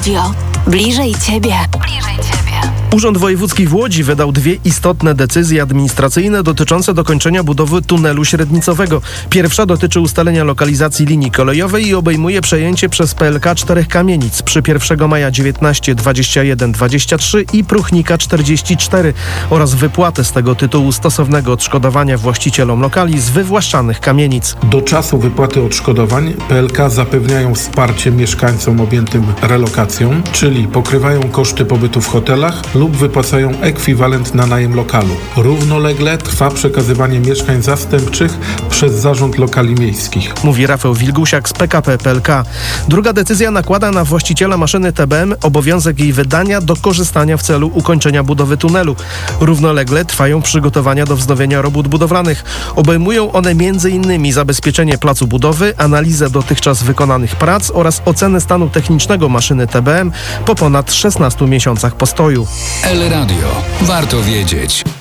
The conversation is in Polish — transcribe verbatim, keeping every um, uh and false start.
Radio. Bliżej Ciebie. Bliżej Ciebie. Urząd Wojewódzki w Łodzi wydał dwie istotne decyzje administracyjne dotyczące dokończenia budowy tunelu średnicowego. Pierwsza dotyczy ustalenia lokalizacji linii kolejowej i obejmuje przejęcie przez P L K czterech kamienic przy pierwszego maja dziewiętnaście, dwadzieścia jeden, dwadzieścia trzy i Pruchnika czterdzieści cztery oraz wypłatę z tego tytułu stosownego odszkodowania właścicielom lokali z wywłaszczanych kamienic. Do czasu wypłaty odszkodowań P L K zapewniają wsparcie mieszkańcom objętym relokacją, czyli pokrywają koszty pobytu w hotelach lub wypłacają ekwiwalent na najem lokalu. Równolegle trwa przekazywanie mieszkań zastępczych przez Zarząd Lokali Miejskich. Mówi Rafał Wilgusiak z P K P P L K. Druga decyzja nakłada na właściciela maszyny T B M obowiązek jej wydania do korzystania w celu ukończenia budowy tunelu. Równolegle trwają przygotowania do wznowienia robót budowlanych. Obejmują one między innymi zabezpieczenie placu budowy, analizę dotychczas wykonanych prac oraz ocenę stanu technicznego maszyny T B M po ponad szesnastu miesiącach postoju. El Radio. Warto wiedzieć.